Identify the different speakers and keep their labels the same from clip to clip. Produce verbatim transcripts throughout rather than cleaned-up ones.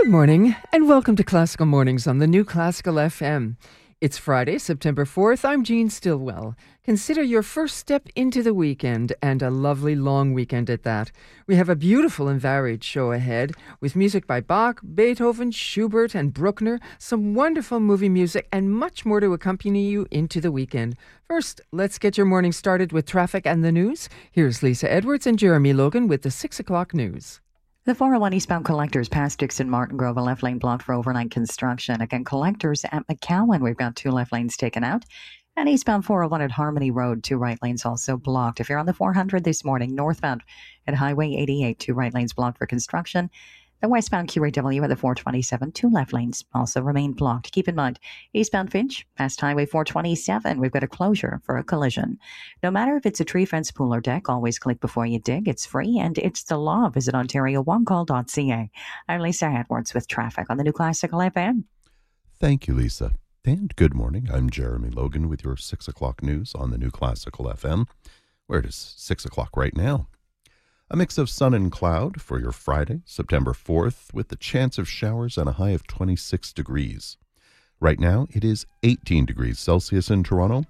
Speaker 1: Good morning, and welcome to Classical Mornings on the New Classical F M. It's Friday, September fourth. I'm Jean Stillwell. Consider your first step into the weekend, and a lovely long weekend at that. We have a beautiful and varied show ahead, with music by Bach, Beethoven, Schubert, and Bruckner, some wonderful movie music, and much more to accompany you into the weekend. First, let's get your morning started with traffic and the news. Here's Lisa Edwards and Jeremy Logan with the six o'clock news.
Speaker 2: The four oh one eastbound collectors past Dixon Martin Grove, a left lane blocked for overnight construction. Again, collectors at McCowan, we've got two left lanes taken out. And eastbound four oh one at Harmony Road, two right lanes also blocked. If you're on the four hundred this morning, northbound at Highway eighty-eight, two right lanes blocked for construction. The westbound Q A W at the four twenty-seven, two left lanes also remain blocked. Keep in mind, eastbound Finch, past Highway four twenty-seven, we've got a closure for a collision. No matter if it's a tree fence, pool, or deck, always click before you dig. It's free and it's the law. Visit ontario one call dot c a. I'm Lisa Edwards with traffic on the New Classical F M.
Speaker 3: Thank you, Lisa. And good morning. I'm Jeremy Logan with your six o'clock news on the New Classical F M, where it is six o'clock right now. A mix of sun and cloud for your Friday, September fourth, with the chance of showers and a high of twenty-six degrees. Right now, it is eighteen degrees Celsius in Toronto.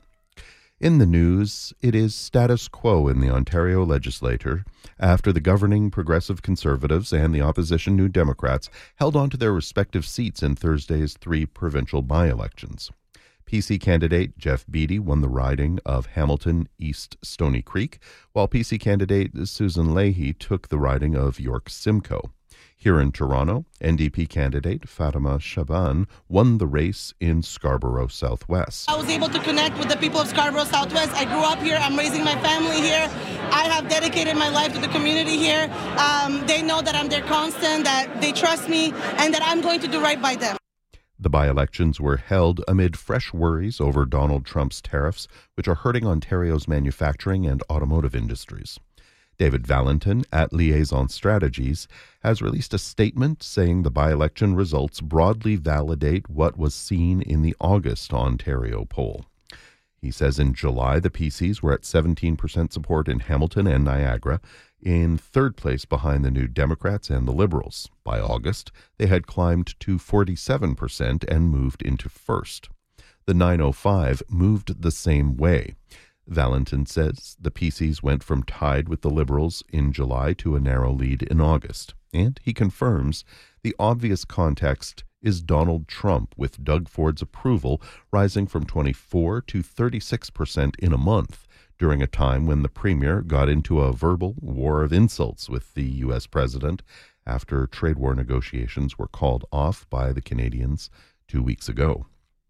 Speaker 3: In the news, it is status quo in the Ontario legislature after the governing Progressive Conservatives and the opposition New Democrats held on to their respective seats in Thursday's three provincial by-elections. P C candidate Jeff Beattie won the riding of Hamilton East Stony Creek, while P C candidate Susan Leahy took the riding of York Simcoe. Here in Toronto, N D P candidate Fatima Shaban won the race in Scarborough Southwest.
Speaker 4: I was able to connect with the people of Scarborough Southwest. I grew up here. I'm raising my family here. I have dedicated my life to the community here. Um, they know that I'm their constant, that they trust me, and that I'm going to do right by them.
Speaker 3: The by-elections were held amid fresh worries over Donald Trump's tariffs, which are hurting Ontario's manufacturing and automotive industries. David Valentin at Liaison Strategies has released a statement saying the by-election results broadly validate what was seen in the August Ontario poll. He says in July, the P Cs were at seventeen percent support in Hamilton and Niagara, in third place behind the New Democrats and the Liberals. By August, they had climbed to forty-seven percent and moved into first. The nine oh five moved the same way. Valentin says the P Cs went from tied with the Liberals in July to a narrow lead in August. And he confirms the obvious context is Donald Trump, with Doug Ford's approval rising from twenty-four to thirty-six percent in a month, during a time when the premier got into a verbal war of insults with the U S president after trade war negotiations were called off by the Canadians two weeks ago.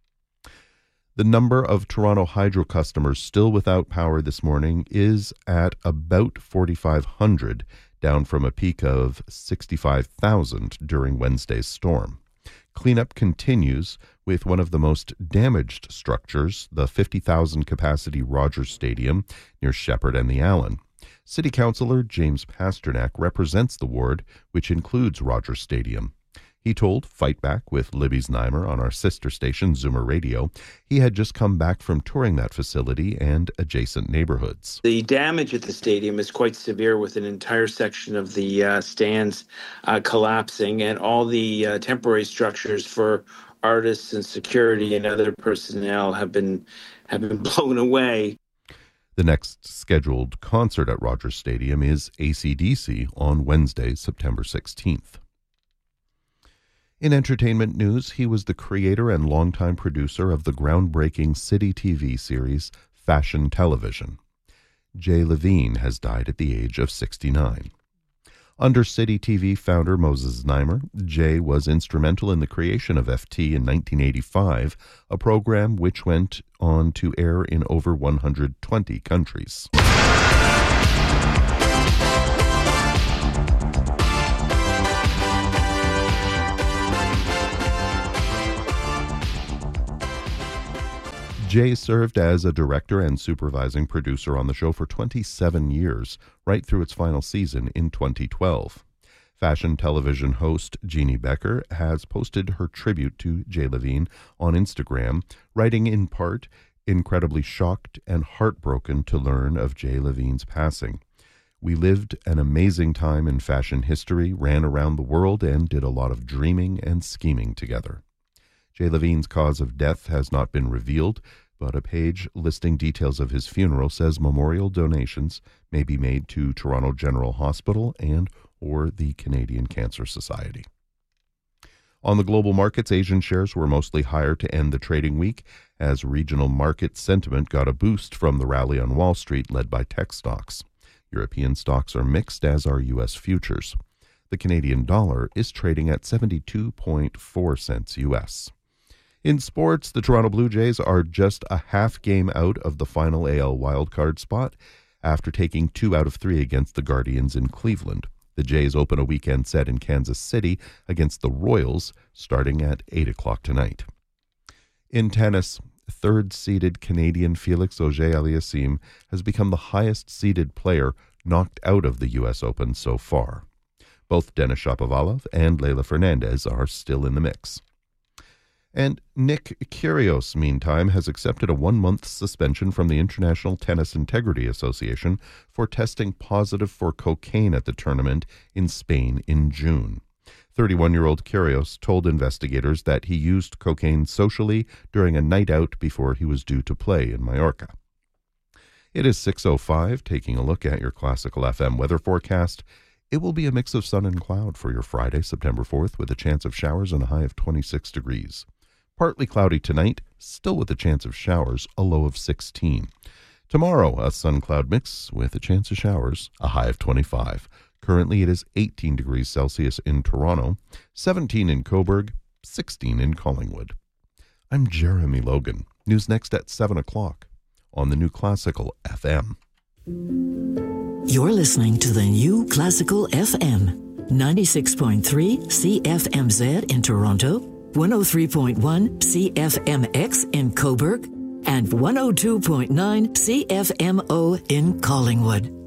Speaker 3: The number of Toronto Hydro customers still without power this morning is at about forty-five hundred, down from a peak of sixty-five thousand during Wednesday's storm. Cleanup continues with one of the most damaged structures, the fifty thousand capacity Rogers Stadium near Shepherd and the Allen. City Councillor James Pasternak represents the ward, which includes Rogers Stadium. He told Fight Back with Libby Znaimer on our sister station, Zoomer Radio, he had just come back from touring that facility and adjacent neighborhoods.
Speaker 5: The damage at the stadium is quite severe, with an entire section of the uh, stands uh, collapsing, and all the uh, temporary structures for artists and security and other personnel have been have been blown away.
Speaker 3: The next scheduled concert at Rogers Stadium is A C D C on Wednesday, September sixteenth. In entertainment news, he was the creator and longtime producer of the groundbreaking City T V series Fashion Television. Jay Levine has died at the age of sixty-nine. Under City T V founder Moses Znaimer, Jay was instrumental in the creation of F T in nineteen eighty-five, a program which went on to air in over one hundred twenty countries. Jay served as a director and supervising producer on the show for twenty-seven years, right through its final season in twenty twelve. Fashion Television host Jeannie Becker has posted her tribute to Jay Levine on Instagram, writing in part, "Incredibly shocked and heartbroken to learn of Jay Levine's passing. We lived an amazing time in fashion history, ran around the world, and did a lot of dreaming and scheming together. Jay Levine's cause of death has not been revealed, but a page listing details of his funeral says memorial donations may be made to Toronto General Hospital and or the Canadian Cancer Society. On the global markets, Asian shares were mostly higher to end the trading week as regional market sentiment got a boost from the rally on Wall Street led by tech stocks. European stocks are mixed, as are U S futures. The Canadian dollar is trading at seventy-two point four cents U S. In sports, the Toronto Blue Jays are just a half game out of the final A L wildcard spot after taking two out of three against the Guardians in Cleveland. The Jays open a weekend set in Kansas City against the Royals starting at eight o'clock tonight. In tennis, third-seeded Canadian Felix Auger-Aliassime has become the highest-seeded player knocked out of the U S Open so far. Both Denis Shapovalov and Leylah Fernandez are still in the mix. And Nick Kyrgios, meantime, has accepted a one-month suspension from the International Tennis Integrity Association for testing positive for cocaine at the tournament in Spain in June. thirty-one-year-old Kyrgios told investigators that he used cocaine socially during a night out before he was due to play in Mallorca. It is six oh five, taking a look at your Classical F M weather forecast. It will be a mix of sun and cloud for your Friday, September fourth, with a chance of showers and a high of twenty-six degrees. Partly cloudy tonight, still with a chance of showers, a low of sixteen. Tomorrow, a sun-cloud mix with a chance of showers, a high of twenty-five. Currently, it is eighteen degrees Celsius in Toronto, seventeen in Cobourg, sixteen in Collingwood. I'm Jeremy Logan. News next at seven o'clock on the New Classical F M.
Speaker 6: You're listening to the New Classical F M, ninety-six point three C F M Z in Toronto, one oh three point one C F M X in Cobourg, and one oh two point nine C F M O in Collingwood.